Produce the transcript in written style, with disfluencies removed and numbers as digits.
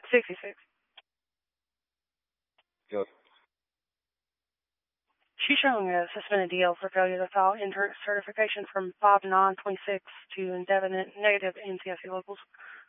66. Good. She's showing a suspended DL for failure to file entrance certification from 5/9/26 to indefinite negative NCSC locals.